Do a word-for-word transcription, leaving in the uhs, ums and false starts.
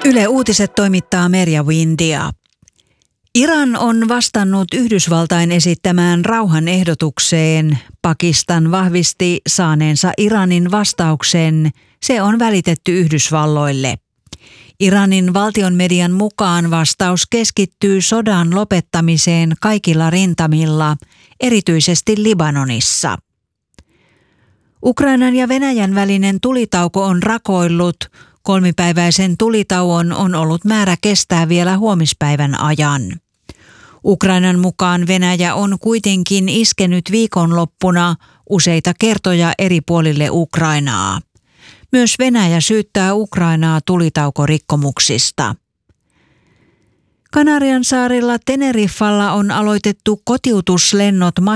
Yle Uutiset toimittaa Merja Windia. Iran on vastannut Yhdysvaltain esittämään rauhanehdotukseen. Pakistan vahvisti saaneensa Iranin vastauksen. Se on välitetty Yhdysvalloille. Iranin valtion median mukaan vastaus keskittyy sodan lopettamiseen kaikilla rintamilla, erityisesti Libanonissa. Ukrainan ja Venäjän välinen tulitauko on rakoillut. Kolmipäiväisen tulitauon on ollut määrä kestää vielä huomispäivän ajan. Ukrainan mukaan Venäjä on kuitenkin iskenyt viikonloppuna useita kertoja eri puolille Ukrainaa. Myös Venäjä syyttää Ukrainaa tulitaukorikkomuksista. Kanarian saarilla Teneriffalla on aloitettu kotiutuslennot